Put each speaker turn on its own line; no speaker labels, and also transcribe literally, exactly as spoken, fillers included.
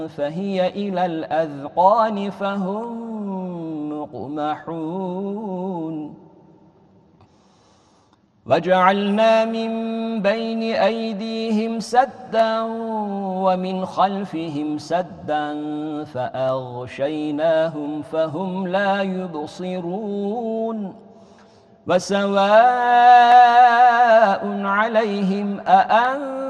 فهي إلى الأذقان فهم مقمحون وجعلنا من بين أيديهم سدا ومن خلفهم سدا فأغشيناهم فهم لا يبصرون وسواء عليهم أأنذرتهم